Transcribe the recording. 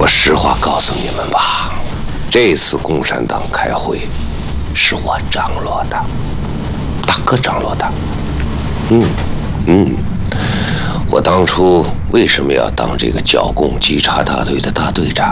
我实话告诉你们吧，这次共产党开会是我张罗的，大哥张罗的。我当初为什么要当这个剿共稽查大队的大队长？